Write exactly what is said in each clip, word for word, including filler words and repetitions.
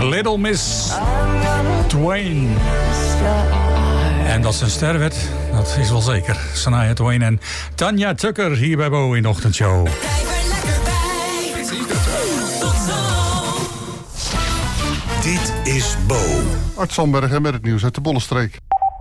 Little Miss Twain. En dat ze een ster werd, dat is wel zeker. Shania Twain en Tanya Tucker hier bij Bo in de ochtendshow. Dit is Bo. Art Sandbergen met het nieuws uit de Bollenstreek.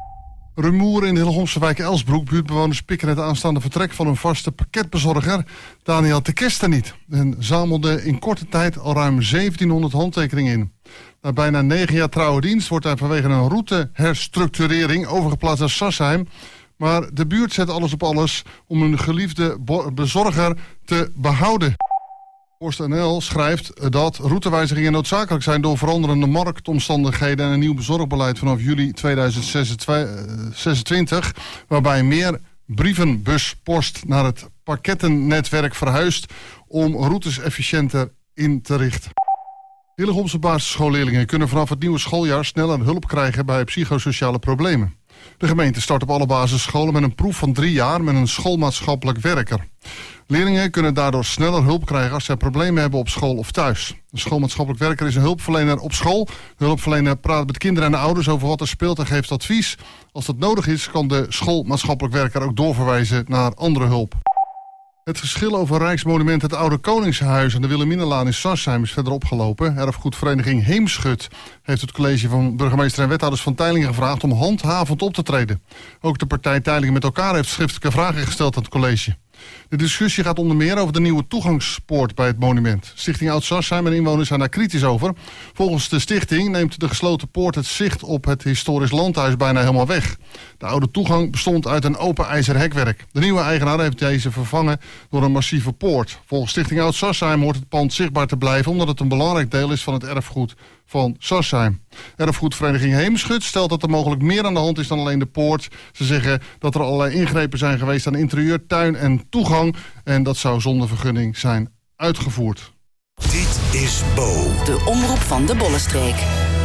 Rumoer in de Hillegomse wijk Elsbroek. Buurtbewoners pikken het aanstaande vertrek van hun vaste pakketbezorger Daniel de Kester niet. En zamelden in korte tijd al ruim zeventienhonderd handtekeningen in. Na bijna negen jaar trouwe dienst wordt hij vanwege een routeherstructurering overgeplaatst naar Sarsheim. Maar de buurt zet alles op alles om hun geliefde bezorger te behouden. Post N L schrijft dat routewijzigingen noodzakelijk zijn door veranderende marktomstandigheden en een nieuw bezorgbeleid vanaf juli tweeduizend zesentwintig, waarbij meer brievenbuspost naar het pakkettennetwerk verhuist om routes efficiënter in te richten. Hillegomse basisschoolleerlingen kunnen vanaf het nieuwe schooljaar sneller hulp krijgen bij psychosociale problemen. De gemeente start op alle basisscholen met een proef van drie jaar met een schoolmaatschappelijk werker. Leerlingen kunnen daardoor sneller hulp krijgen als zij problemen hebben op school of thuis. Een schoolmaatschappelijk werker is een hulpverlener op school. De hulpverlener praat met kinderen en de ouders over wat er speelt en geeft advies. Als dat nodig is, kan de schoolmaatschappelijk werker ook doorverwijzen naar andere hulp. Het geschil over Rijksmonument het Oude Koningshuis aan de Wilhelminalaan in Sarsheim is verder opgelopen. Erfgoedvereniging Heemschut heeft het college van burgemeester en wethouders van Teylingen gevraagd om handhavend op te treden. Ook de partij Teylingen met elkaar heeft schriftelijke vragen gesteld aan het college. De discussie gaat onder meer over de nieuwe toegangspoort bij het monument. Stichting Oud-Sarsheim en inwoners zijn daar kritisch over. Volgens de stichting neemt de gesloten poort het zicht op het historisch landhuis bijna helemaal weg. De oude toegang bestond uit een open ijzeren hekwerk. De nieuwe eigenaar heeft deze vervangen door een massieve poort. Volgens Stichting Oud-Sarsheim hoort het pand zichtbaar te blijven omdat het een belangrijk deel is van het erfgoed van Sarsheim. Erfgoedvereniging Heemschut stelt dat er mogelijk meer aan de hand is dan alleen de poort. Ze zeggen dat er allerlei ingrepen zijn geweest aan interieur, tuin en toegang. En dat zou zonder vergunning zijn uitgevoerd. Dit is Bo. De omroep van de Bollenstreek.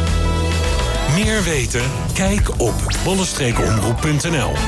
Meer weten? Kijk op bollenstreekomroep punt n l.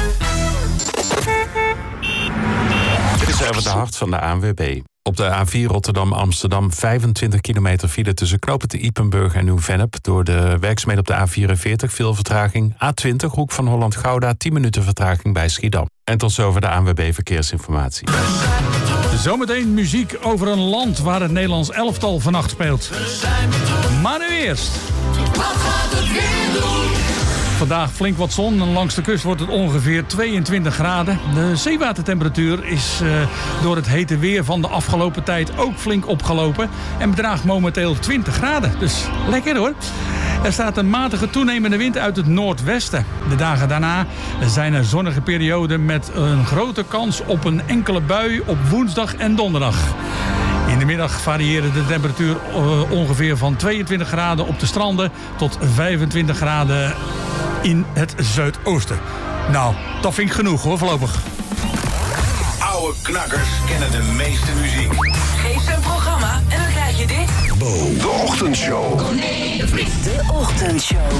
Dit is even de hart van de A N W B. Op de A vier Rotterdam-Amsterdam vijfentwintig kilometer file tussen knooppunt de Ypenburg en Nieuw-Vennep. Door de werkzaamheden op de A vierenveertig veel vertraging. A twintig Hoek van Holland-Gouda tien minuten vertraging bij Schiedam. En tot zover de A N W B Verkeersinformatie. Zometeen muziek over een land waar het Nederlands elftal vannacht speelt. Maar nu eerst. Wat gaat het weer doen? Vandaag flink wat zon en langs de kust wordt het ongeveer tweeëntwintig graden. De zeewatertemperatuur is uh, door het hete weer van de afgelopen tijd ook flink opgelopen. En bedraagt momenteel twintig graden. Dus lekker hoor. Er staat een matige toenemende wind uit het noordwesten. De dagen daarna zijn er zonnige perioden met een grote kans op een enkele bui op woensdag en donderdag. In de middag varieerde de temperatuur uh, ongeveer van tweeëntwintig graden op de stranden tot vijfentwintig graden in het zuidoosten. Nou, dat vind ik genoeg hoor, voorlopig. Oude knakkers kennen de meeste muziek. Geef ze een programma en dan krijg je dit. Bo, de ochtendshow. De ochtendshow.